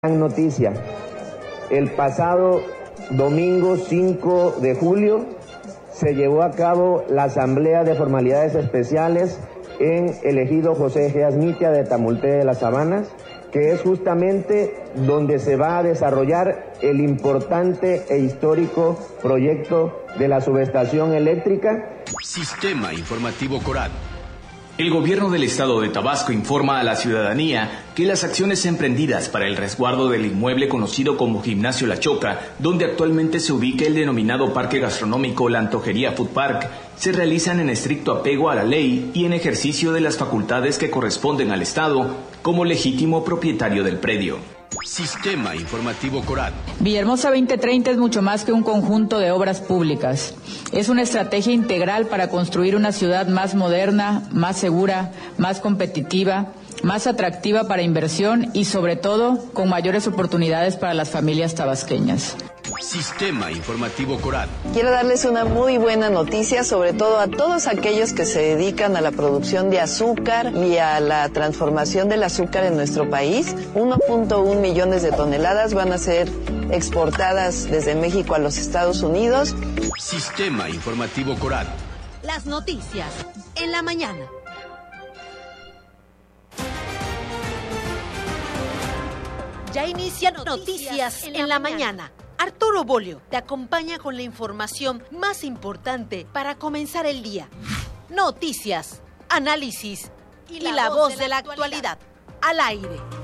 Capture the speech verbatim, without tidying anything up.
Gran noticia. El pasado domingo cinco de julio se llevó a cabo la Asamblea de Formalidades Especiales en el ejido José G. Asmitia de Tamulté de las Sabanas, que es justamente donde se va a desarrollar el importante e histórico proyecto de la subestación eléctrica. Sistema Informativo Coral. El gobierno del estado de Tabasco informa a la ciudadanía que las acciones emprendidas para el resguardo del inmueble conocido como Gimnasio La Choca, donde actualmente se ubica el denominado parque gastronómico La Antojería Food Park, se realizan en estricto apego a la ley y en ejercicio de las facultades que corresponden al estado como legítimo propietario del predio. Sistema Informativo Coral. Villahermosa veinte treinta es mucho más que un conjunto de obras públicas. Es una estrategia integral para construir una ciudad más moderna, más segura, más competitiva, más atractiva para inversión y, sobre todo, con mayores oportunidades para las familias tabasqueñas. Sistema Informativo Coral. Quiero darles una muy buena noticia, sobre todo a todos aquellos que se dedican a la producción de azúcar y a la transformación del azúcar en nuestro país. uno punto uno millones de toneladas van a ser exportadas desde México a los Estados Unidos. Sistema Informativo Coral. Las noticias en la mañana. Ya inician Noticias en la mañana. Arturo Bolio te acompaña con la información más importante para comenzar el día. Noticias, análisis y la voz de la actualidad. Al aire.